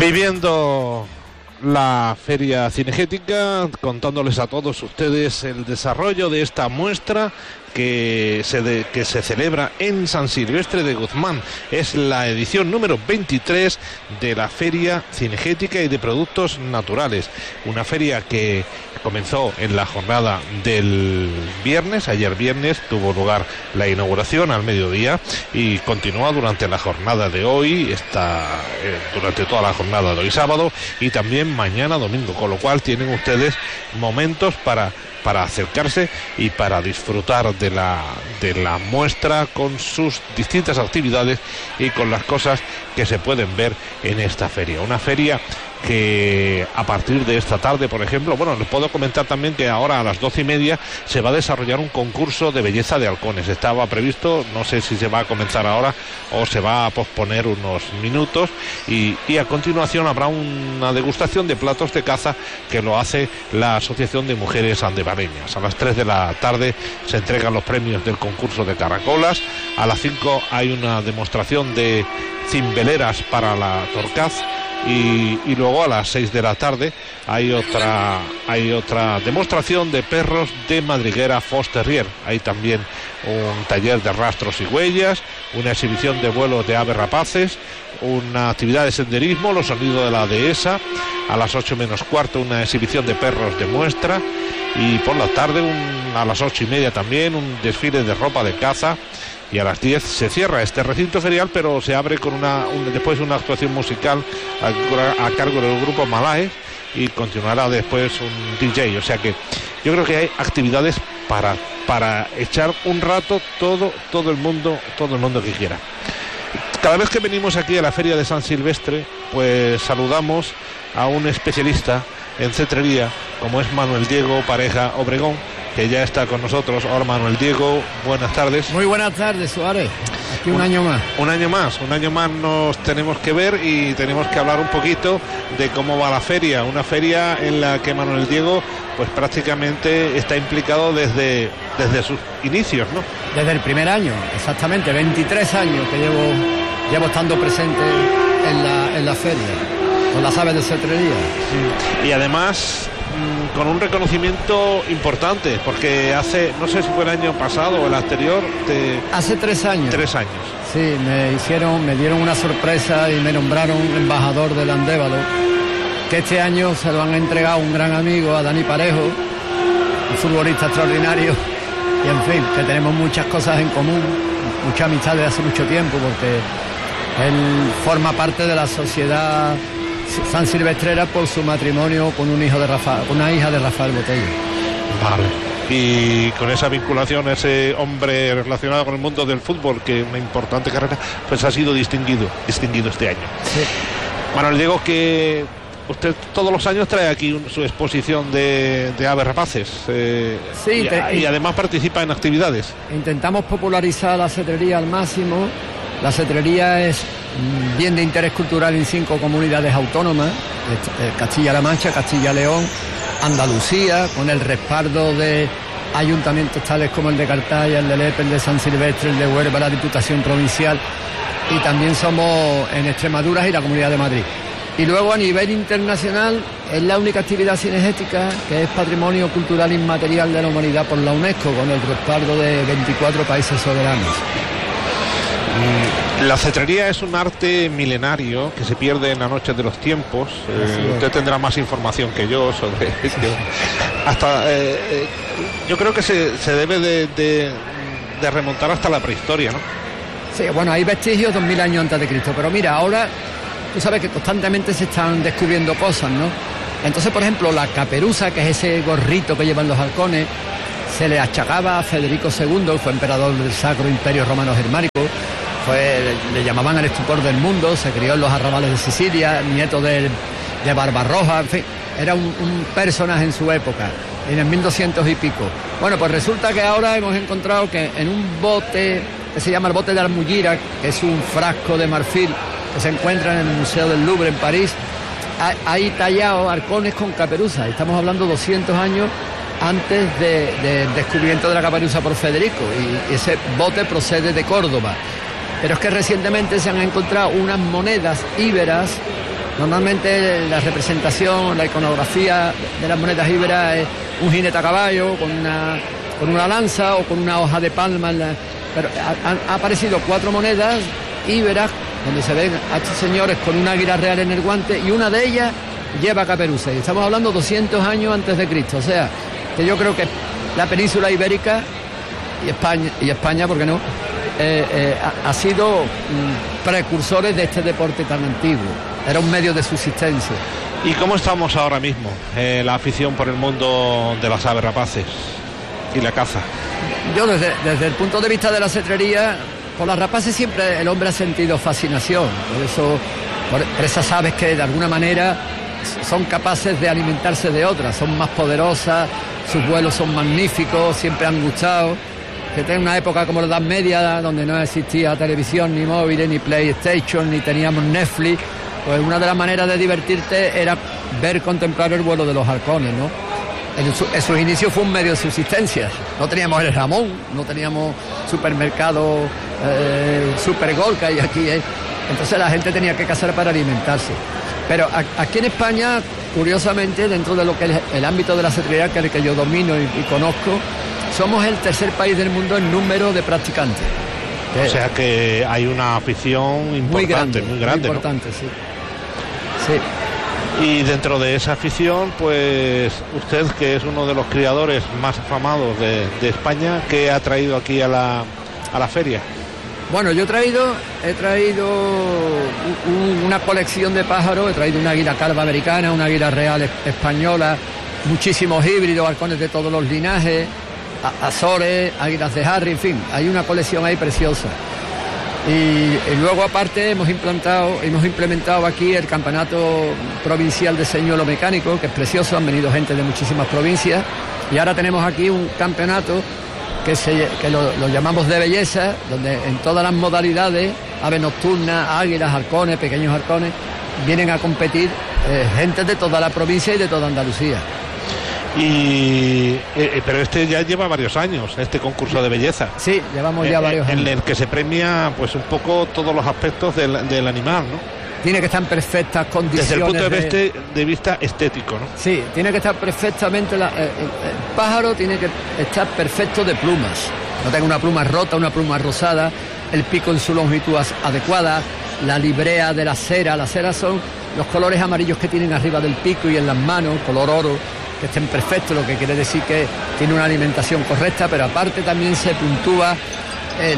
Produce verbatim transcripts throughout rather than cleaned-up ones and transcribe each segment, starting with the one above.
Viviendo la Feria Cinegética, contándoles a todos ustedes el desarrollo de esta muestra que se, de, que se celebra en San Silvestre de Guzmán. Es la edición número veintitrés de la Feria Cinegética y de Productos Naturales, una feria que comenzó en la jornada del viernes. Ayer viernes tuvo lugar la inauguración al mediodía y continúa durante la jornada de hoy, está eh, durante toda la jornada de hoy sábado y también mañana domingo, con lo cual tienen ustedes momentos para para acercarse y para disfrutar de la de la muestra con sus distintas actividades y con las cosas que se pueden ver en esta feria. Una feria que a partir de esta tarde, por ejemplo, bueno, les puedo comentar también que ahora a las doce y media se va a desarrollar un concurso de belleza de halcones. Estaba previsto, no sé si se va a comenzar ahora o se va a posponer unos minutos, y, y a continuación habrá una degustación de platos de caza que lo hace la Asociación de Mujeres Andevareñas. A las tres de la tarde se entregan los premios del concurso de caracolas. A las cinco hay una demostración de cimbeleras para la Torcaz. Y, y luego a las seis de la tarde hay otra hay otra demostración de perros de madriguera Fox Terrier. Hay también un taller de rastros y huellas, una exhibición de vuelos de aves rapaces, una actividad de senderismo, los sonidos de la dehesa. A las ocho menos cuarto una exhibición de perros de muestra, y por la tarde un, a las ocho y media también un desfile de ropa de caza. Y a las diez se cierra este recinto ferial, pero se abre con una un, después una actuación musical a, a cargo del grupo Malaes, y continuará después un D J. O sea que yo creo que hay actividades para para echar un rato todo todo el mundo todo el mundo que quiera. Cada vez que venimos aquí a la Feria de San Silvestre, pues saludamos a un especialista en cetrería, como es Manuel Diego Pareja Obregón, que ya está con nosotros. Hola Manuel Diego, buenas tardes. Muy buenas tardes, Suárez. Aquí un, un año más. Un año más, un año más nos tenemos que ver y tenemos que hablar un poquito de cómo va la feria. Una feria en la que Manuel Diego pues prácticamente está implicado desde, desde sus inicios, ¿no? Desde el primer año, exactamente, veintitrés años que llevo, llevo estando presente en la, en la feria, con las aves de cetrería. Sí. Y además con un reconocimiento importante, porque hace, no sé si fue el año pasado o el anterior, te... hace tres años. Tres años. Sí, me hicieron, me dieron una sorpresa y me nombraron embajador del Andévalo, que este año se lo han entregado a un gran amigo, a Dani Parejo, un futbolista extraordinario, y en fin, que tenemos muchas cosas en común, mucha amistad desde hace mucho tiempo, porque él forma parte de la sociedad San Silvestrera por su matrimonio con un hijo de Rafael, con una hija de Rafael Botello. Vale. Y con esa vinculación, ese hombre relacionado con el mundo del fútbol, que una importante carrera, pues ha sido distinguido, distinguido este año. Sí. Bueno, le digo que usted todos los años trae aquí un, su exposición de, de aves rapaces, eh, sí, y, te, y además participa en actividades. Intentamos popularizar la cetrería al máximo. La cetrería es bien de interés cultural en cinco comunidades autónomas: Castilla-La Mancha, Castilla-León, Andalucía, con el respaldo de ayuntamientos tales como el de Cartaya, el de Lepe, el de San Silvestre, el de Huelva, la Diputación Provincial, y también somos en Extremadura y la Comunidad de Madrid. Y luego a nivel internacional es la única actividad cinegética que es Patrimonio Cultural Inmaterial de la Humanidad por la UNESCO, con el respaldo de veinticuatro países soberanos. La cetrería es un arte milenario que se pierde en la noche de los tiempos. Eh, usted tendrá más información que yo sobre esto. Hasta, eh, eh, yo creo que se, se debe de, de, de remontar hasta la prehistoria, ¿no? Sí, bueno, hay vestigios dos mil años antes de Cristo, pero mira, ahora tú sabes que constantemente se están descubriendo cosas, ¿no? Entonces, por ejemplo, la caperuza, que es ese gorrito que llevan los halcones, se le achacaba a Federico segundo, fue emperador del Sacro Imperio Romano Germánico. Fue, le llamaban el estupor del mundo, se crió en los arrabales de Sicilia, nieto de, de Barbarroja, en fin, era un, un personaje en su época, en el mil doscientos y pico. Bueno, pues resulta que ahora hemos encontrado que en un bote que se llama el bote de Almugira, que es un frasco de marfil que se encuentra en el Museo del Louvre en París, hay, hay tallados halcones con caperuza. Estamos hablando doscientos años antes de, de, del descubrimiento de la caperuza por Federico, y ese bote procede de Córdoba. Pero es que recientemente se han encontrado unas monedas íberas Normalmente la representación, la iconografía de las monedas íberas es un jinete a caballo con una, con una lanza o con una hoja de palma. En la, pero han ha aparecido cuatro monedas íberas donde se ven a estos señores con un águila real en el guante y una de ellas lleva caperuza. Y estamos hablando doscientos años antes de Cristo. O sea, que yo creo que la península ibérica y España, y España, ¿por qué no?, eh, eh, ha, ha sido mm, precursores de este deporte tan antiguo. Era un medio de subsistencia. ¿Y cómo estamos ahora mismo? Eh, la afición por el mundo de las aves rapaces y la caza. Yo desde, desde el punto de vista de la cetrería, por las rapaces siempre el hombre ha sentido fascinación. Por eso, por, por esas aves que de alguna manera son capaces de alimentarse de otras, son más poderosas, sus vuelos son magníficos, siempre han gustado. Que en una época como la Edad Media, donde no existía televisión, ni móviles, ni PlayStation, ni teníamos Netflix, pues una de las maneras de divertirte era ver, contemplar el vuelo de los halcones, ¿no? En, su, en sus inicios fue un medio de subsistencia. No teníamos el jamón, no teníamos supermercado eh, Super Gol que hay aquí, ¿eh? Entonces la gente tenía que cazar para alimentarse. Pero a, aquí en España, curiosamente, dentro de lo que es el ámbito de la cetrería, que es el que yo domino y, y conozco, somos el tercer país del mundo en número de practicantes. O sea que hay una afición importante, muy grande, muy grande, muy importante, ¿no? sí. Sí. Y dentro de esa afición, pues usted, que es uno de los criadores más afamados de, de España, ¿qué ha traído aquí a la, a la feria? Bueno, yo he traído, he traído un, una colección de pájaros, he traído una águila calva americana, una águila real española, muchísimos híbridos, halcones de todos los linajes, azores, águilas de Harry, en fin, hay una colección ahí preciosa. Y, y luego aparte hemos implantado, hemos implementado aquí el campeonato provincial de señuelo mecánico, que es precioso, han venido gente de muchísimas provincias, y ahora tenemos aquí un campeonato que, se, que lo, lo llamamos de belleza, donde en todas las modalidades, aves nocturnas, águilas, halcones, pequeños halcones, vienen a competir eh, gente de toda la provincia y de toda Andalucía. Y eh, pero este ya lleva varios años, este concurso de belleza. Sí, llevamos ya eh, varios en años. En el que se premia pues un poco todos los aspectos del, del animal, ¿no? Tiene que estar en perfectas condiciones. Desde el punto de, de... Vista, de vista estético, ¿no? Sí, tiene que estar perfectamente... La, eh, el pájaro tiene que estar perfecto de plumas. No tenga una pluma rota, una pluma rosada, el pico en su longitud adecuada, la librea de la cera. Las ceras son los colores amarillos que tienen arriba del pico y en las manos, color oro, que estén perfectos, lo que quiere decir que tiene una alimentación correcta, pero aparte también se puntúa el,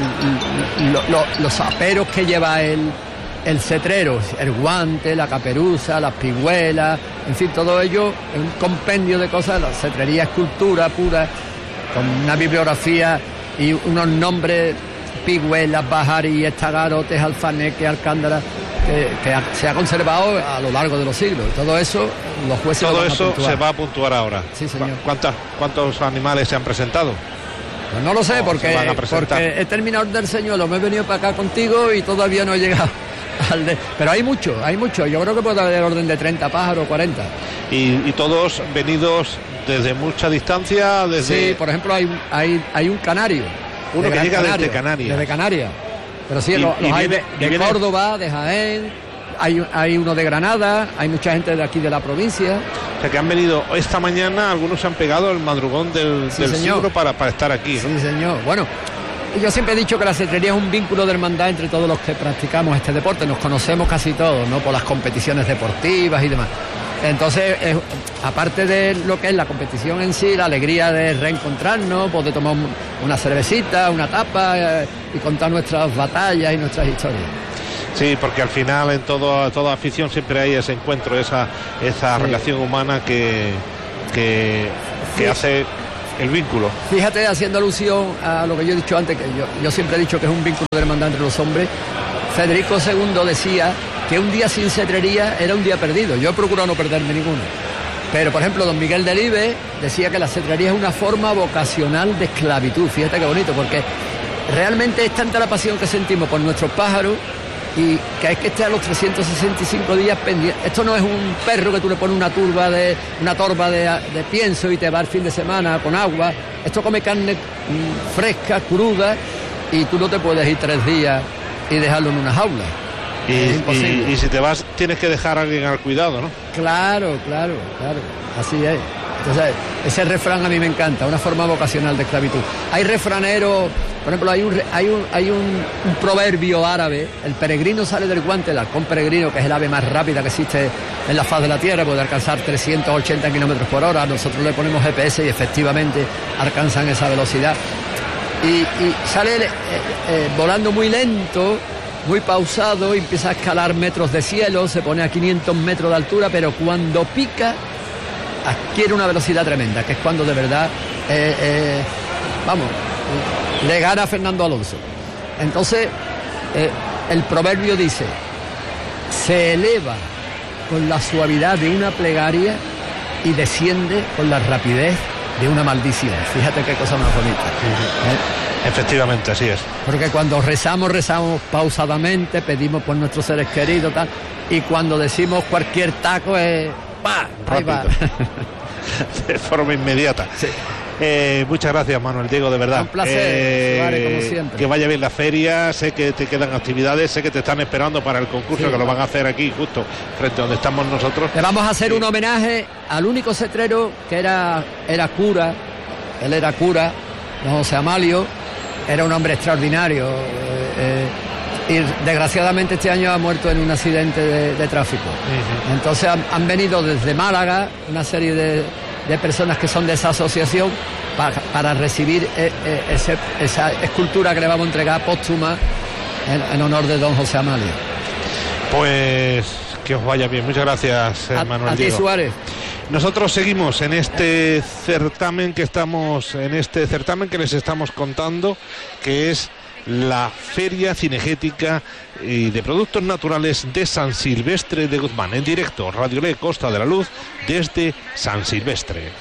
el, el, lo, lo, los aperos que lleva el, el cetrero, el guante, la caperuza, las pigüelas, en fin, todo ello es un compendio de cosas. La cetrería es cultura pura, con una bibliografía y unos nombres: pigüelas, bajarí, estagarotes, alfaneque, alcándara, que, que ha, se ha conservado a lo largo de los siglos. Todo eso los jueces todo lo van eso a puntuar. Se va a puntuar ahora. Sí, señor. ¿Cuántas, ¿Cuántos animales se han presentado? Pues no lo sé, no, porque, porque he terminado el del señuelo, me he venido para acá contigo y todavía no he llegado al de... Pero hay mucho, hay mucho. Yo creo que puede haber orden de treinta pájaros, cuarenta. Y, y todos venidos desde mucha distancia, desde... Sí, por ejemplo, hay, hay, hay un canario. Uno de que llega Canaria, desde Canarias. Desde Canarias. Pero sí, y, los, los y hay viene, de, de viene... Córdoba, de Jaén, hay, hay uno de Granada, hay mucha gente de aquí de la provincia. O sea que han venido esta mañana, algunos se han pegado el madrugón del, sí, del siglo para, para estar aquí, ¿no? Sí, señor. Bueno, yo siempre he dicho que la cetrería es un vínculo de hermandad entre todos los que practicamos este deporte. Nos conocemos casi todos, ¿no? Por las competiciones deportivas y demás. Entonces, es, aparte de lo que es la competición en sí, la alegría de reencontrarnos, pues de tomar una cervecita, una tapa eh, y contar nuestras batallas y nuestras historias. Sí, porque al final en todo, toda afición siempre hay ese encuentro, esa, esa sí. relación humana que, que, que sí. hace el vínculo. Fíjate, haciendo alusión a lo que yo he dicho antes, que yo, yo siempre he dicho que es un vínculo de hermandad entre los hombres, Federico segundo decía que un día sin cetrería era un día perdido. Yo he procurado no perderme ninguno. Pero, por ejemplo, don Miguel Delibes decía que la cetrería es una forma vocacional de esclavitud. Fíjate qué bonito, porque realmente es tanta la pasión que sentimos por nuestros pájaros y que hay que estar a los trescientos sesenta y cinco días pendientes. Esto no es un perro que tú le pones una turba de una torba de, de pienso y te va el fin de semana con agua. Esto come carne mmm, fresca, cruda, y tú no te puedes ir tres días y dejarlo en una jaula. Y, y, y si te vas, tienes que dejar a alguien al cuidado, ¿no? Claro, claro, claro. Así es. Entonces, ese refrán a mí me encanta, una forma vocacional de esclavitud. Hay refraneros, por ejemplo, hay un hay un hay un, un proverbio árabe: el peregrino sale del guante, el halcón peregrino, que es el ave más rápida que existe en la faz de la Tierra, puede alcanzar trescientos ochenta kilómetros por hora. Nosotros le ponemos G P S y efectivamente alcanzan esa velocidad. Y, y sale eh, eh, volando muy lento, muy pausado, y empieza a escalar metros de cielo, se pone a quinientos metros de altura, pero cuando pica adquiere una velocidad tremenda, que es cuando de verdad eh, eh, vamos, le gana a Fernando Alonso. Entonces eh, el proverbio dice: se eleva con la suavidad de una plegaria y desciende con la rapidez de una maldición. Fíjate qué cosa más bonita. ¿Eh? Efectivamente, así es. Porque cuando rezamos, rezamos pausadamente, pedimos por nuestros seres queridos, tal, y cuando decimos cualquier taco es ¡pa! Ahí va. De forma inmediata. Sí. Eh, muchas gracias, Manuel Diego, de verdad. Un placer, eh, vale, como siempre. Que vaya bien la feria, sé que te quedan actividades, sé que te están esperando para el concurso, sí, que lo van a hacer aquí, justo frente a donde estamos nosotros. Le vamos a hacer sí. un homenaje al único cetrero que era, era cura, él era cura, don José Amalio, era un hombre extraordinario, eh, eh, y desgraciadamente este año ha muerto en un accidente de, de tráfico. Uh-huh. Entonces han, han venido desde Málaga una serie de, de personas que son de esa asociación para, para recibir eh, eh, ese, esa escultura que le vamos a entregar póstuma en, en honor de don José Amalio. Pues que os vaya bien. Muchas gracias, a, Manuel a ti, Diego. Suárez. Nosotros seguimos en este certamen que estamos, en este certamen que les estamos contando, que es la Feria Cinegética y de Productos Naturales de San Silvestre de Guzmán. En directo, Radio Le Costa de la Luz, desde San Silvestre.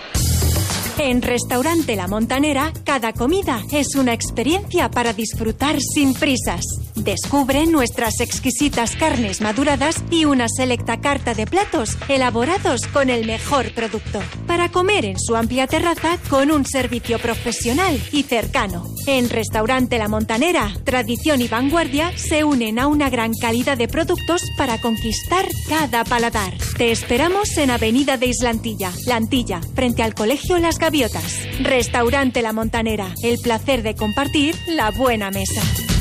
En Restaurante La Montanera, cada comida es una experiencia para disfrutar sin prisas. Descubre nuestras exquisitas carnes maduradas y una selecta carta de platos elaborados con el mejor producto, para comer en su amplia terraza con un servicio profesional y cercano. En Restaurante La Montanera, tradición y vanguardia se unen a una gran calidad de productos para conquistar cada paladar. Te esperamos en Avenida de Islantilla, La Antilla, frente al Colegio Las Gaviotas. Restaurante La Montanera, el placer de compartir la buena mesa.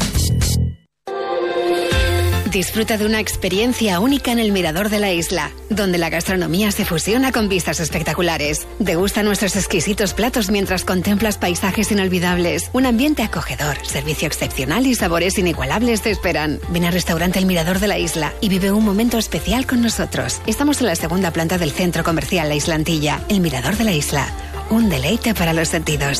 Disfruta de una experiencia única en el Mirador de la Isla, donde la gastronomía se fusiona con vistas espectaculares. Degusta nuestros exquisitos platos mientras contemplas paisajes inolvidables. Un ambiente acogedor, servicio excepcional y sabores inigualables te esperan. Ven al restaurante El Mirador de la Isla y vive un momento especial con nosotros. Estamos en la segunda planta del centro comercial La Islantilla. El Mirador de la Isla, un deleite para los sentidos.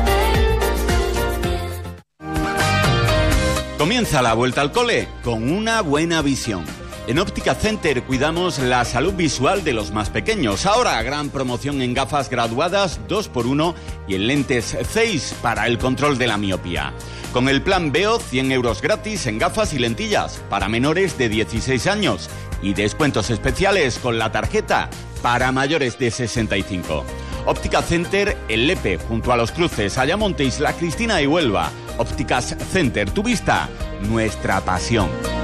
Comienza la vuelta al cole con una buena visión. En Óptica Center cuidamos la salud visual de los más pequeños. Ahora gran promoción en gafas graduadas dos por uno y en lentes Zeiss para el control de la miopía. Con el plan Veo, cien euros gratis en gafas y lentillas para menores de dieciséis años y descuentos especiales con la tarjeta para mayores de sesenta y cinco. Óptica Center en Lepe, junto a Los Cruces, Ayamonte, Isla Cristina y Huelva. Ópticas Center, tu vista, nuestra pasión.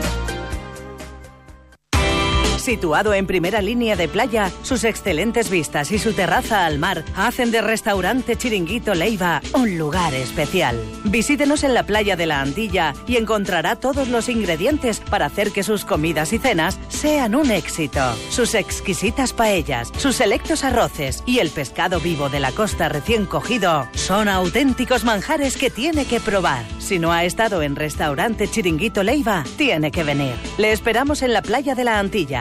Situado en primera línea de playa, sus excelentes vistas y su terraza al mar hacen de Restaurante Chiringuito Leiva un lugar especial. Visítenos en la playa de la Antilla y encontrará todos los ingredientes para hacer que sus comidas y cenas sean un éxito. Sus exquisitas paellas, sus selectos arroces y el pescado vivo de la costa recién cogido son auténticos manjares que tiene que probar. Si no ha estado en Restaurante Chiringuito Leiva, tiene que venir. Le esperamos en la playa de la Antilla.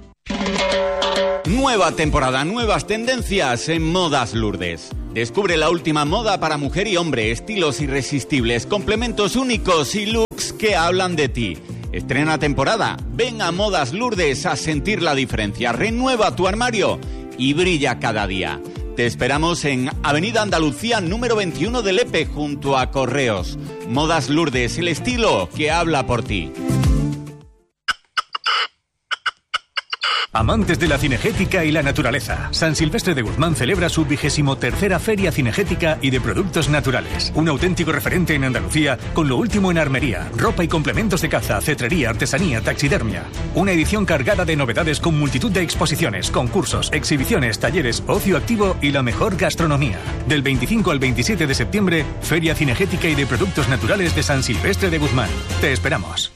Nueva temporada, nuevas tendencias en Modas Lourdes. Descubre la última moda para mujer y hombre, estilos irresistibles, complementos únicos y looks que hablan de ti. Estrena temporada, ven a Modas Lourdes a sentir la diferencia, renueva tu armario y brilla cada día. Te esperamos en Avenida Andalucía número veintiuno de Lepe, junto a Correos. Modas Lourdes, el estilo que habla por ti. Amantes de la cinegética y la naturaleza, San Silvestre de Guzmán celebra su vigésimo tercera Feria Cinegética y de Productos Naturales. Un auténtico referente en Andalucía con lo último en armería, ropa y complementos de caza, cetrería, artesanía, taxidermia. Una edición cargada de novedades con multitud de exposiciones, concursos, exhibiciones, talleres, ocio activo y la mejor gastronomía. Del veinticinco al veintisiete de septiembre, Feria Cinegética y de Productos Naturales de San Silvestre de Guzmán. Te esperamos.